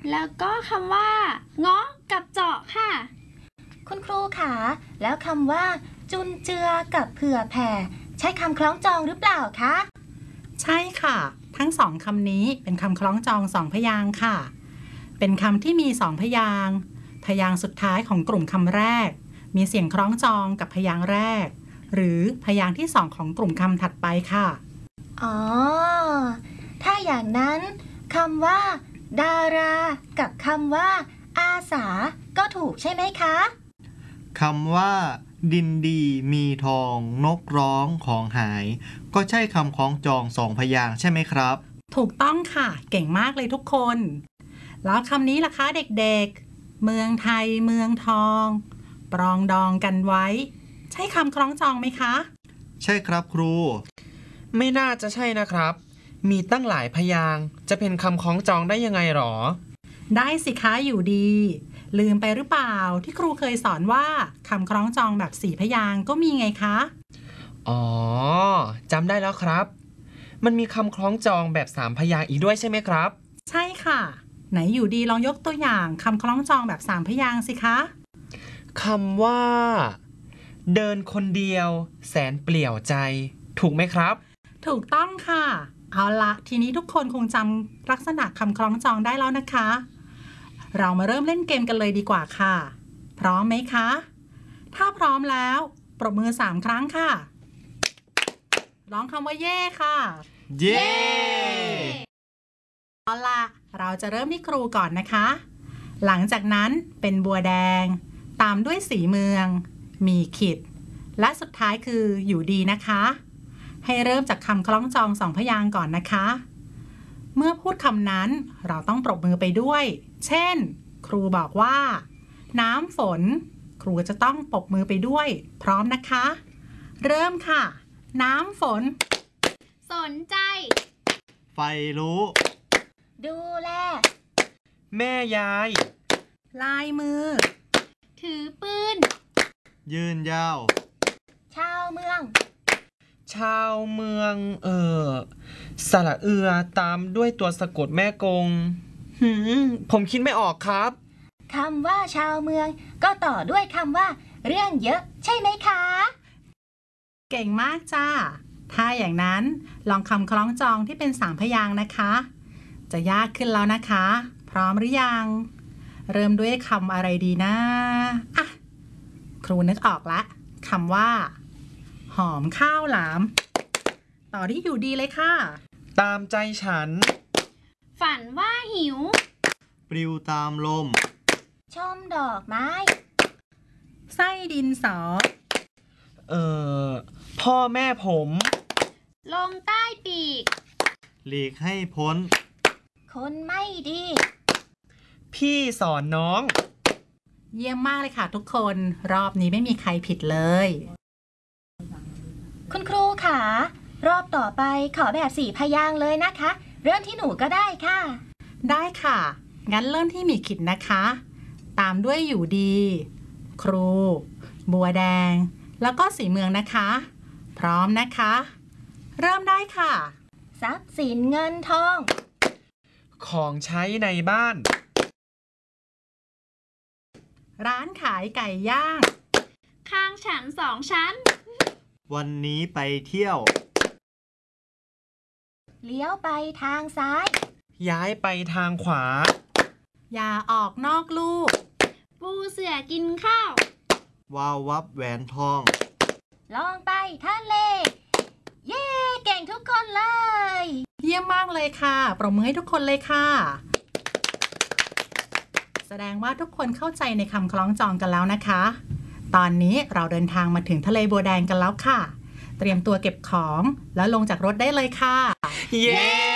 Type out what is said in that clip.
แล้วก็คำว่าเงาะกับเจาะค่ะคุณครูคะแล้วคำว่าจุนเจือกับเผื่อแผ่ใช้คำคล้องจองหรือเปล่าคะใช่ค่ะทั้งสองคำนี้เป็นคำคล้องจองสองพยางค์ค่ะเป็นคำที่มีสองพยางค์พยางค์สุดท้ายของกลุ่มคำแรกมีเสียงคล้องจองกับพยางค์แรกหรือพยางค์ที่สองของกลุ่มคำถัดไปค่ะอ๋อถ้าอย่างนั้นคำว่าดารากับคำว่าอาสาก็ถูกใช่ไหมคะคำว่าดินดีมีทองนกร้องของหายก็ใช่คำคล้องจองสองพยางค์ใช่ไหมครับถูกต้องค่ะเก่งมากเลยทุกคนแล้วคำนี้ล่ะคะเด็กๆเมืองไทยเมืองทองปรองดองกันไว้ใช่คำคล้องจองไหมคะใช่ครับครูไม่น่าจะใช่นะครับมีตั้งหลายพยางค์จะเป็นคำคล้องจองได้ยังไงหรอได้สิคะอยู่ดีลืมไปหรือเปล่าที่ครูเคยสอนว่าคำคล้องจองแบบ4พยางค์ก็มีไงคะอ๋อจำได้แล้วครับมันมีคำคล้องจองแบบ3พยางค์อีกด้วยใช่ไหมครับใช่ค่ะไหนอยู่ดีลองยกตัวอย่างคำคล้องจองแบบ3พยางค์สิคะคำว่าเดินคนเดียวแสนเปลี่ยวใจถูกไหมครับถูกต้องค่ะเอาละทีนี้ทุกคนคงจำลักษณะคำคล้องจองได้แล้วนะคะเรามาเริ่มเล่นเกมกันเลยดีกว่าค่ะพร้อมไหมคะถ้าพร้อมแล้วปรบมือ3ครั้งค่ะร้องคำว่าเย่ค่ะเย่เอาละเราจะเริ่มที่ครูก่อนนะคะหลังจากนั้นเป็นบัวแดงตามด้วยสีเมืองมีขิดและสุดท้ายคืออยู่ดีนะคะให้เริ่มจากคำคล้องจอง2พยางค์ก่อนนะคะเมื่อพูดคำนั้นเราต้องปรบมือไปด้วยเช่นครูบอกว่าน้ำฝนครูจะต้องปรบมือไปด้วยพร้อมนะคะเริ่มค่ะน้ำฝนสนใจไฟรู้ดูแลแม่ยายลายมือถือปืนยืนยาวชาวเมืองชาวเมืองสระเอือตามด้วยตัวสะกดแม่กงผมคิดไม่ออกครับคำว่าชาวเมืองก็ต่อด้วยคำว่าเรื่องเยอะใช่ไหมคะเก่งมากจ้าถ้าอย่างนั้นลองคำคล้องจองที่เป็น3พยางค์นะคะจะยากขึ้นแล้วนะคะพร้อมหรือยังเริ่มด้วยคำอะไรดีนะอ่ะครูนึกออกละคำว่าหอมข้าวหลามต่อที่อยู่ดีเลยค่ะตามใจฉันฝันว่าหิวปลิวตามลมชมดอกไม้ไส้ดินสอพ่อแม่ผมลมใต้ปีกหลีกให้พ้นคนไม่ดีพี่สอนน้องเยี่ยมมากเลยค่ะทุกคนรอบนี้ไม่มีใครผิดเลยคุณครูค่ะรอบต่อไปขอแบบ4พยางค์เลยนะคะเริ่มที่หนูก็ได้ค่ะได้ค่ะงั้นเริ่มที่มีขิดนะคะตามด้วยอยู่ดีครูบัวแดงแล้วก็สีเมืองนะคะพร้อมนะคะเริ่มได้ค่ะทรัพย์สินเงินทองของใช้ในบ้านร้านขายไก่ย่างข้างฉัน2ชั้นวันนี้ไปเที่ยวเลี้ยวไปทางซ้ายย้ายไปทางขวาอย่าออกนอกลูกปูเสือกินข้าววาววับแหวนทองลองไปทะเลเย้เก่งทุกคนเลยเยี่ยมมากเลยค่ะปรบมือให้ทุกคนเลยค่ะแสดงว่าทุกคนเข้าใจในคำคล้องจองกันแล้วนะคะตอนนี้เราเดินทางมาถึงทะเลบัวแดงกันแล้วค่ะเตรียมตัวเก็บของแล้วลงจากรถได้เลยค่ะเย้